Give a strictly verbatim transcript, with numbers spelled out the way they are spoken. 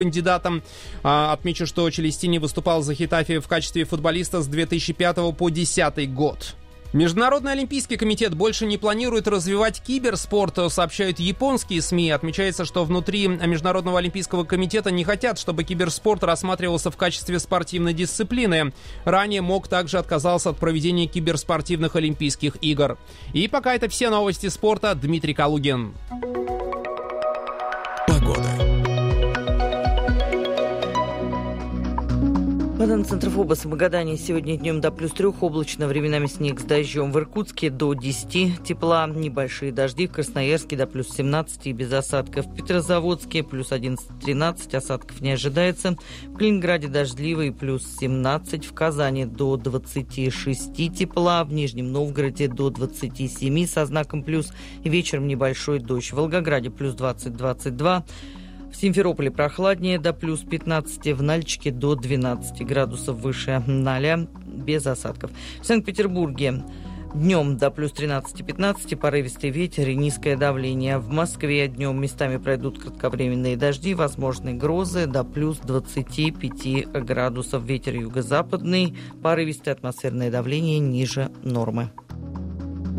кандидатом. Отмечу, что Челестини выступал за Хетафе в качестве футболиста с две тысячи пятого по две тысячи десятый год. Международный олимпийский комитет больше не планирует развивать киберспорт, сообщают японские СМИ. Отмечается, что внутри Международного олимпийского комитета не хотят, чтобы киберспорт рассматривался в качестве спортивной дисциплины. Ранее МОК также отказался от проведения киберспортивных олимпийских игр. И пока это все новости спорта. Дмитрий Калугин. Погода. По данным Центрофобоса, в Магадане сегодня днем до плюс трех, облачно, временами снег с дождем. В Иркутске до десяти тепла, небольшие дожди. В Красноярске до плюс семнадцати и без осадков. В Петрозаводске плюс одиннадцать-тринадцать, осадков не ожидается. В Калининграде дождливый, плюс семнадцать. В Казани до двадцати шести тепла. В Нижнем Новгороде до двадцати семи со знаком плюс. И вечером небольшой дождь. В Волгограде плюс двадцать-двадцать два. В Симферополе прохладнее, до плюс пятнадцати, в Нальчике до двенадцати градусов выше ноля, без осадков. В Санкт-Петербурге днем до плюс тринадцати-пятнадцати, порывистый ветер и низкое давление. В Москве днем местами пройдут кратковременные дожди, возможны грозы, до плюс двадцати пяти градусов. Ветер юго-западный, порывистое атмосферное давление ниже нормы.